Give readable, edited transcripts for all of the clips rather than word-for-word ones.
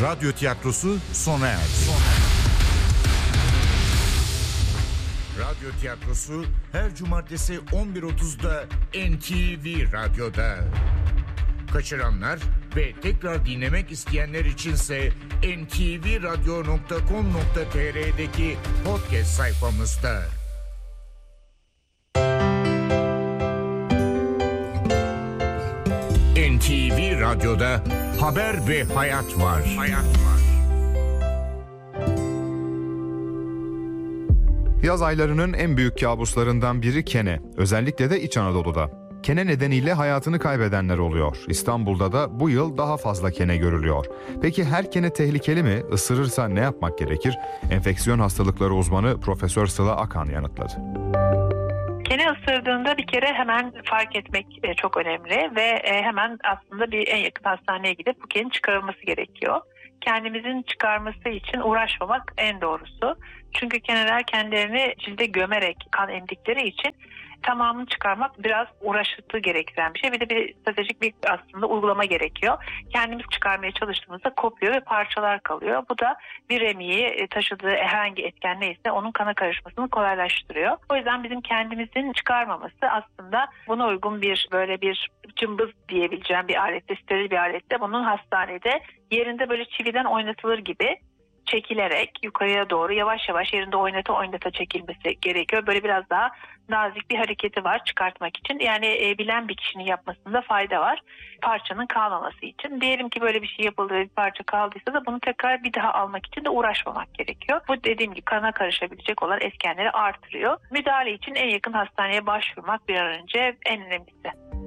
Radyo tiyatrosu sona erdi. Radyo tiyatrosu her cumartesi 11.30'da NTV Radyo'da. Kaçıranlar ve tekrar dinlemek isteyenler içinse ntvradio.com.tr'deki podcast sayfamızda. NTV Radyo'da haber ve hayat var. Yaz aylarının en büyük kabuslarından biri kene. Özellikle de İç Anadolu'da. Kene nedeniyle hayatını kaybedenler oluyor. İstanbul'da da bu yıl daha fazla kene görülüyor. Peki her kene tehlikeli mi? Isırırsa ne yapmak gerekir? Enfeksiyon hastalıkları uzmanı Profesör Sıla Akan yanıtladı. Kene ısırdığında bir kere hemen fark etmek çok önemli ve hemen aslında bir en yakın hastaneye gidip bu kenin çıkarılması gerekiyor. Kendimizin çıkarması için uğraşmamak en doğrusu. Çünkü keneler kendilerini cilde gömerek kan emdikleri için tamamını çıkarmak biraz uğraşıtı gerektiren bir şey. Bir de bir stratejik bir aslında uygulama gerekiyor. Kendimiz çıkarmaya çalıştığımızda kopuyor ve parçalar kalıyor. Bu da bir emiyi taşıdığı herhangi etken neyse onun kana karışmasını kolaylaştırıyor. O yüzden bizim kendimizin çıkarmaması aslında buna uygun bir böyle bir cımbız diyebileceğim bir alette, steril bir alette bunun hastanede yerinde böyle çividen oynatılır gibi çekilerek yukarıya doğru yavaş yavaş yerinde oynata çekilmesi gerekiyor. Böyle biraz daha nazik bir hareketi var çıkartmak için. Yani bilen bir kişinin yapmasında fayda var. Parçanın kalmaması için. Diyelim ki böyle bir şey yapıldı ve bir parça kaldıysa da bunu tekrar bir daha almak için de uğraşmamak gerekiyor. Bu dediğim gibi kana karışabilecek olan etkenleri artırıyor. Müdahale için en yakın hastaneye başvurmak bir an önce en önemlisi.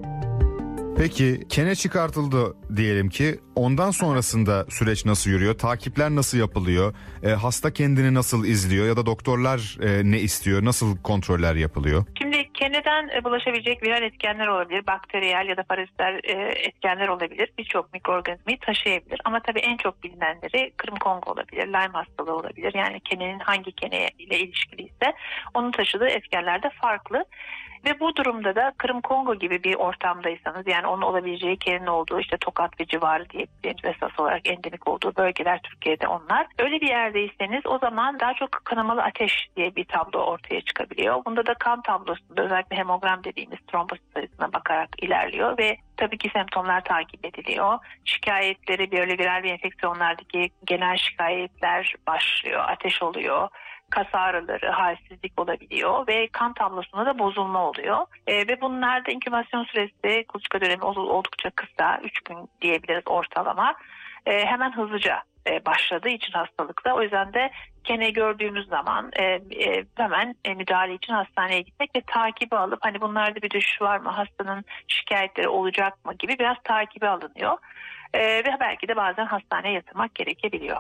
Peki kene çıkartıldı diyelim ki, ondan sonrasında süreç nasıl yürüyor? Takipler nasıl yapılıyor? Hasta kendini nasıl izliyor ya da doktorlar ne istiyor? Nasıl kontroller yapılıyor? Şimdi keneden bulaşabilecek viral etkenler olabilir, bakteriyel ya da paraziter etkenler olabilir. Birçok mikroorganizmayı taşıyabilir. Ama tabii en çok bilinenleri Kırım Kongo olabilir, Lyme hastalığı olabilir. Yani kenenin hangi kene ile ilişkiliyse onun taşıdığı etkenler de farklı. Ve bu durumda da Kırım Kongo gibi bir ortamdaysanız, yani onun olabileceği kenenin olduğu işte Tokat ve civarı diyebileceğimiz esas olarak endemik olduğu bölgeler Türkiye'de onlar. Öyle bir yerdeyseniz o zaman daha çok kanamalı ateş diye bir tablo ortaya çıkabiliyor. Bunda da kan tablosunda özellikle hemogram dediğimiz trombosit sayısına bakarak ilerliyor ve tabii ki semptomlar takip ediliyor. Şikayetleri böyle viral bir enfeksiyonlardaki genel şikayetler başlıyor. Ateş oluyor. Kas ağrıları, halsizlik olabiliyor ve kan tablosunda da bozulma oluyor. Ve bunlarda inkübasyon süresi, kuluçka dönemi oldukça kısa, 3 gün diyebiliriz ortalama. Hemen hızlıca başladığı için hastalıkta. O yüzden de kene gördüğümüz zaman hemen müdahale için hastaneye gitmek ve takibi alıp hani bunlarda bir düşüş var mı, hastanın şikayetleri olacak mı gibi biraz takibi alınıyor. Ve belki de bazen hastaneye yatırmak gerekebiliyor.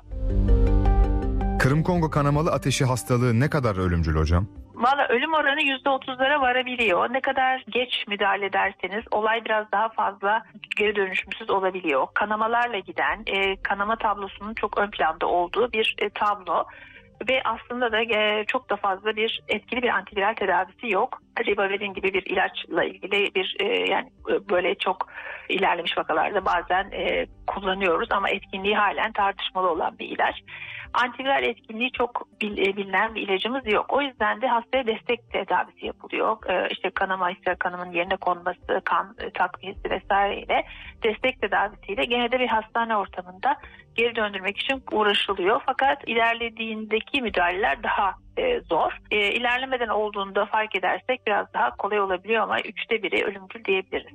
Kırım Kongo kanamalı ateşi hastalığı ne kadar ölümcül hocam? Valla ölüm oranı %30'lara varabiliyor. Ne kadar geç müdahale ederseniz olay biraz daha fazla geri dönüşümsüz olabiliyor. Kanamalarla giden, kanama tablosunun çok ön planda olduğu bir tablo. Ve aslında da çok da fazla bir etkili bir antiviral tedavisi yok. Ribavirin gibi bir ilaçla ilgili bir yani böyle çok ilerlemiş vakalarda bazen kullanıyoruz ama etkinliği halen tartışmalı olan bir ilaç. Antiviral etkinliği çok bilinen bir ilacımız yok. O yüzden de hastaya destek tedavisi yapılıyor. İşte kanama ise kanamın yerine konması, kan takviyesi vesaireyle destek tedavisiyle gene de bir hastane ortamında geri döndürmek için uğraşılıyor. Fakat ilerlediğindeki müdahaleler daha zor. İlerlemeden olduğunda fark edersek biraz daha kolay olabiliyor ama 1/3 ölümcül diyebiliriz.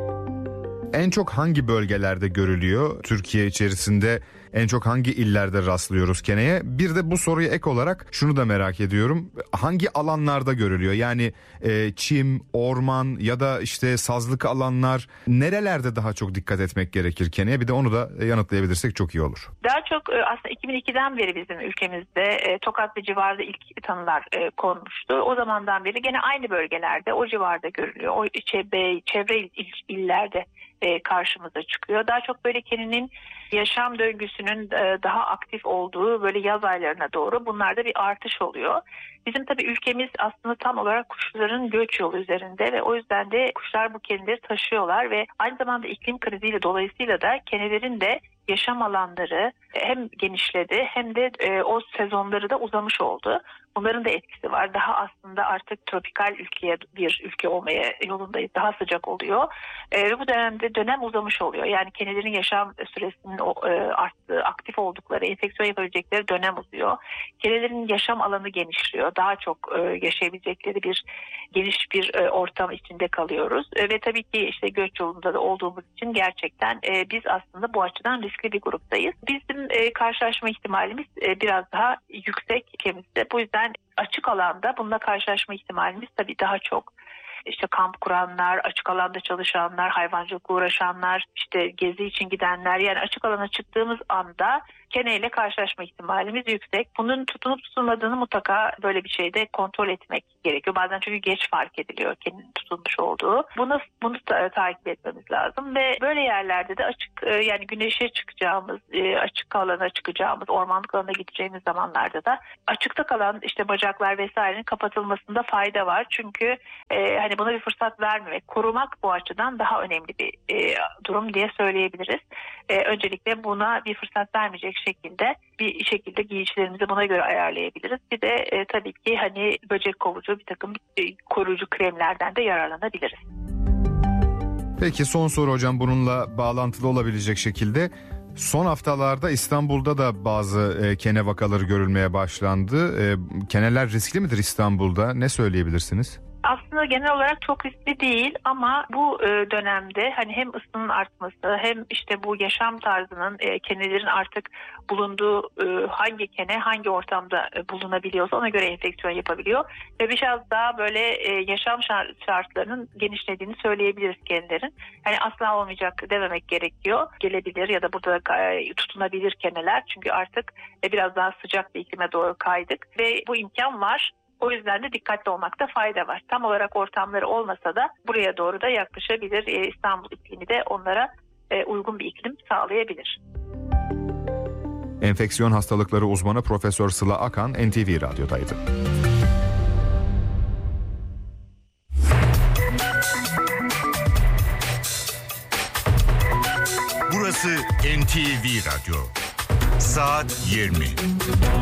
En çok hangi bölgelerde görülüyor? Türkiye içerisinde en çok hangi illerde rastlıyoruz keneye? Bir de bu soruya ek olarak şunu da merak ediyorum. Hangi alanlarda görülüyor? Yani çim, orman ya da işte sazlık alanlar, nerelerde daha çok dikkat etmek gerekir keneye? Bir de onu da yanıtlayabilirsek çok iyi olur. Daha çok aslında 2002'den beri bizim ülkemizde Tokat ve civarında ilk tanılar konmuştu. O zamandan beri gene aynı bölgelerde, o civarda görülüyor. O çevre illerde karşımıza çıkıyor. Daha çok böyle keninin yaşam döngüsünün daha aktif olduğu böyle yaz aylarına doğru bunlarda bir artış oluyor. Bizim tabii ülkemiz aslında tam olarak kuşların göç yolu üzerinde ve o yüzden de kuşlar bu keneleri taşıyorlar ve aynı zamanda iklim kriziyle dolayısıyla da kenelerin de yaşam alanları hem genişledi hem de o sezonları da uzamış oldu. Bunların da etkisi var. Daha aslında artık tropikal bir ülke olmaya yolundayız. Daha sıcak oluyor. Ve bu dönemde dönem uzamış oluyor. Yani kendilerinin yaşam süresinin arttığı, aktif oldukları, enfeksiyon yapabilecekleri dönem uzuyor. Kendilerinin yaşam alanı genişliyor. Daha çok yaşayabilecekleri geniş bir ortam içinde kalıyoruz. Ve tabii ki işte göç yolunda da olduğumuz için gerçekten biz aslında bu açıdan riskli bir gruptayız. Bizim karşılaşma ihtimalimiz biraz daha yüksek ülkemizde. Bu yüzden açık alanda bununla karşılaşma ihtimalimiz tabii daha çok. İşte kamp kuranlar, açık alanda çalışanlar, hayvancılıkla uğraşanlar, işte gezi için gidenler, yani açık alana çıktığımız anda keneyle karşılaşma ihtimalimiz yüksek. Bunun tutunup tutulmadığını mutlaka böyle bir şeyde kontrol etmek gerekiyor. Bazen çünkü geç fark ediliyor kenenin tutulmuş olduğu. Bunu takip etmemiz lazım ve böyle yerlerde de açık, yani güneşe çıkacağımız, açık alana çıkacağımız, ormanlık alana gideceğimiz zamanlarda da açıkta kalan işte bacaklar vesairenin kapatılmasında fayda var. Çünkü hani buna bir fırsat vermemek, korumak bu açıdan daha önemli bir durum diye söyleyebiliriz. Öncelikle buna bir fırsat vermeyecek şekilde giysilerimizi buna göre ayarlayabiliriz. Bir de tabii ki hani böcek kovucu bir takım koruyucu kremlerden de yararlanabiliriz. Peki son soru hocam, bununla bağlantılı olabilecek şekilde. Son haftalarda İstanbul'da da bazı kene vakaları görülmeye başlandı. Keneler riskli midir İstanbul'da? Ne söyleyebilirsiniz? Aslında genel olarak çok riskli değil ama bu dönemde hani hem ısının artması hem işte bu yaşam tarzının kenelerin artık bulunduğu hangi kene hangi ortamda bulunabiliyorsa ona göre enfeksiyon yapabiliyor ve biraz daha böyle yaşam şartlarının genişlediğini söyleyebiliriz kenelerin. Hani asla olmayacak dememek gerekiyor. Gelebilir ya da burada tutunabilir keneler çünkü artık biraz daha sıcak bir iklime doğru kaydık ve bu imkan var. O yüzden de dikkatli olmakta fayda var. Tam olarak ortamları olmasa da buraya doğru da yaklaşabilir. İstanbul iklimi de onlara uygun bir iklim sağlayabilir. Enfeksiyon hastalıkları uzmanı Profesör Sıla Akan NTV Radyo'daydı. Burası NTV Radyo. Saat 20.